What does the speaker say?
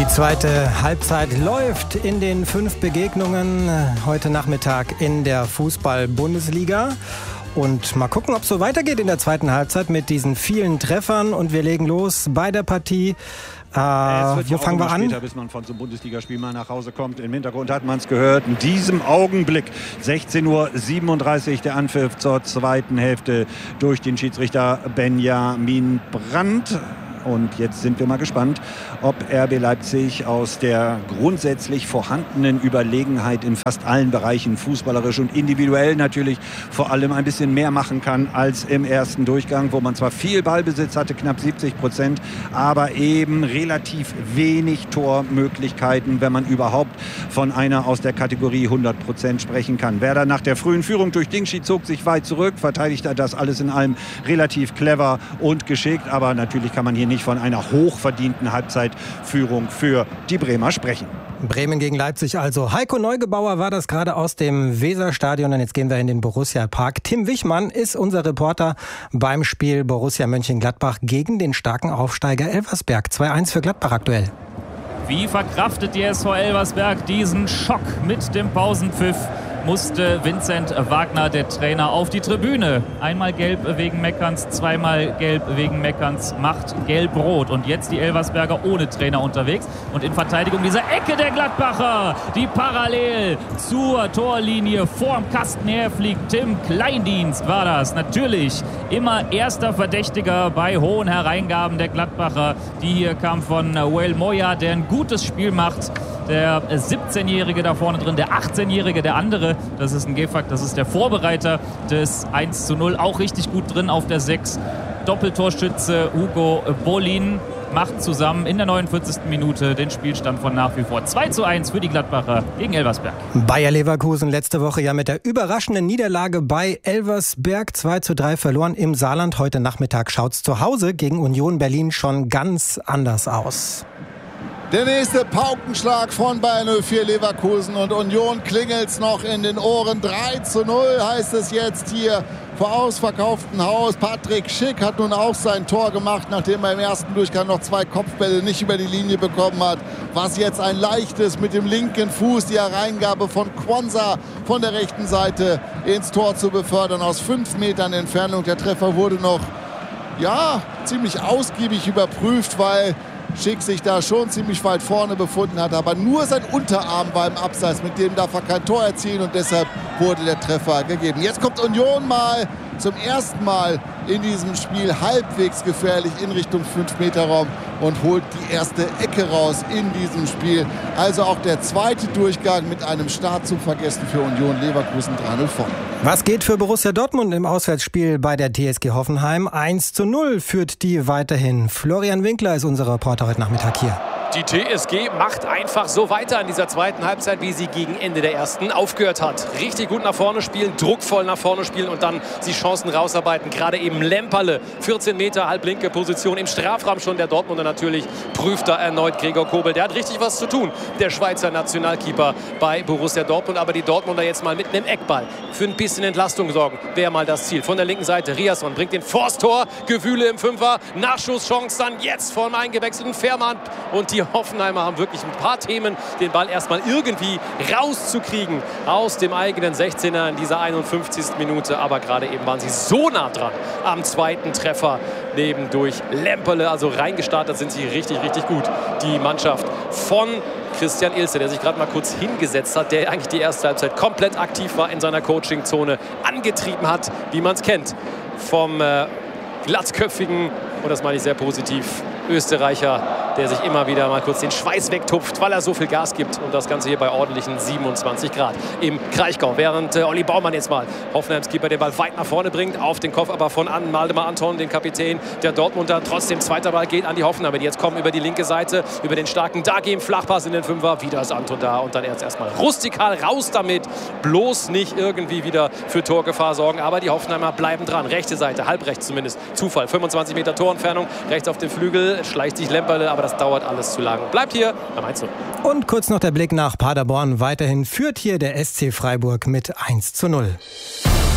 Die zweite Halbzeit läuft in den 5 Begegnungen heute Nachmittag in der Fußball-Bundesliga. Und mal gucken, ob es so weitergeht in der zweiten Halbzeit mit diesen vielen Treffern. Und wir legen los bei der Partie. Wo fangen wir an? Später, bis man von so einem Bundesligaspiel mal nach Hause kommt. Im Hintergrund hat man es gehört. In diesem Augenblick 16:37 Uhr der Anpfiff zur zweiten Hälfte durch den Schiedsrichter Benjamin Brandt. Und jetzt sind wir mal gespannt, ob RB Leipzig aus der grundsätzlich vorhandenen Überlegenheit in fast allen Bereichen, fußballerisch und individuell natürlich, vor allem ein bisschen mehr machen kann als im ersten Durchgang, wo man zwar viel Ballbesitz hatte, knapp 70%, aber eben relativ wenig Tormöglichkeiten, wenn man überhaupt von einer aus der Kategorie 100% sprechen kann. Werder nach der frühen Führung durch Dingschi zog sich weit zurück, verteidigt das alles in allem relativ clever und geschickt, aber natürlich kann man hier nicht von einer hochverdienten Halbzeitführung für die Bremer sprechen. Bremen gegen Leipzig also. Heiko Neugebauer war das gerade aus dem Weserstadion. Und jetzt gehen wir in den Borussia-Park. Tim Wichmann ist unser Reporter beim Spiel Borussia Mönchengladbach gegen den starken Aufsteiger Elversberg. 2-1 für Gladbach aktuell. Wie verkraftet die SV Elversberg diesen Schock mit dem Pausenpfiff? Musste Vincent Wagner, der Trainer, auf die Tribüne. Einmal gelb wegen Meckerns, zweimal gelb wegen Meckerns, macht gelb-rot. Und jetzt die Elversberger ohne Trainer unterwegs. Und in Verteidigung dieser Ecke der Gladbacher, die parallel zur Torlinie vorm Kasten herfliegt. Tim Kleindienst war das. Natürlich immer erster Verdächtiger bei hohen Hereingaben der Gladbacher. Die hier kam von Wael Moya, der ein gutes Spiel macht. Der 17-Jährige da vorne drin, der 18-Jährige, der andere, das ist ein Gefak, das ist der Vorbereiter des 1:0, auch richtig gut drin auf der 6. Doppeltorschütze Hugo Bolin macht zusammen in der 49. Minute den Spielstand von nach wie vor 2:1 für die Gladbacher gegen Elversberg. Bayer Leverkusen letzte Woche ja mit der überraschenden Niederlage bei Elversberg 2:3 verloren im Saarland. Heute Nachmittag schaut's zu Hause gegen Union Berlin schon ganz anders aus. Der nächste Paukenschlag von Bayer 04 Leverkusen und Union klingelt's noch in den Ohren. 3:0 heißt es jetzt hier vor ausverkauftem Haus. Patrick Schick hat nun auch sein Tor gemacht, nachdem er im ersten Durchgang noch 2 Kopfbälle nicht über die Linie bekommen hat. Was jetzt ein leichtes mit dem linken Fuß, die Hereingabe von Quansah von der rechten Seite ins Tor zu befördern. Aus 5 Metern Entfernung. Der Treffer wurde noch ziemlich ausgiebig überprüft, weil Schick sich da schon ziemlich weit vorne befunden hat, aber nur sein Unterarm war im Abseits, mit dem darf er kein Tor erzielen und deshalb wurde der Treffer gegeben. Jetzt kommt Union mal zum ersten Mal in diesem Spiel halbwegs gefährlich in Richtung 5-Meter-Raum und holt die erste Ecke raus in diesem Spiel. Also auch der zweite Durchgang mit einem Start zum Vergessen für Union Leverkusen 3:0 vorne. Was geht für Borussia Dortmund im Auswärtsspiel bei der TSG Hoffenheim? 1:0 führt die weiterhin. Florian Winkler ist unser Reporter heute Nachmittag hier. Die TSG macht einfach so weiter in dieser zweiten Halbzeit, wie sie gegen Ende der ersten aufgehört hat. Richtig gut nach vorne spielen, druckvoll nach vorne spielen und dann die Chancen rausarbeiten. Gerade eben Lemperle, 14 Meter, halblinke Position im Strafraum schon. Der Dortmunder natürlich prüft da erneut Gregor Kobel. Der hat richtig was zu tun, der Schweizer Nationalkeeper bei Borussia Dortmund. Aber die Dortmunder jetzt mal mit einem Eckball für ein bisschen Entlastung sorgen. Wäre mal das Ziel. Von der linken Seite, Riasson bringt den Forst-Tor, Gewühle im Fünfer, Nachschusschance dann jetzt vom eingewechselten Fährmann. Und die Hoffenheimer haben wirklich ein paar Themen, den Ball erstmal irgendwie rauszukriegen aus dem eigenen 16er in dieser 51. Minute. Aber gerade eben waren sie so nah dran am zweiten Treffer neben durch Lemperle. Also reingestartet sind sie richtig, richtig gut. Die Mannschaft von Christian Ilse, der sich gerade mal kurz hingesetzt hat, der eigentlich die erste Halbzeit komplett aktiv war in seiner Coachingzone, angetrieben hat, wie man es kennt, vom glatzköpfigen, und das meine ich sehr positiv, Österreicher, der sich immer wieder mal kurz den Schweiß wegtupft, weil er so viel Gas gibt. Und das Ganze hier bei ordentlichen 27 Grad im Kraichgau. Während Olli Baumann jetzt mal, Hoffenheims Keeper, den Ball weit nach vorne bringt, auf den Kopf aber von Waldemar Anton, den Kapitän der Dortmunder. Trotzdem zweiter Ball geht an die Hoffenheimer, die jetzt kommen über die linke Seite, über den starken Dagi im Flachpass in den Fünfer. Wieder ist Anton da und dann erstmal rustikal raus damit. Bloß nicht irgendwie wieder für Torgefahr sorgen. Aber die Hoffenheimer bleiben dran. Rechte Seite, halbrechts zumindest. Zufall, 25 Meter Torentfernung. Rechts auf den Flügel schleicht sich Lemperle, aber das dauert alles zu lang. Bleibt hier beim 1:0. Und kurz noch der Blick nach Paderborn. Weiterhin führt hier der SC Freiburg mit 1:0.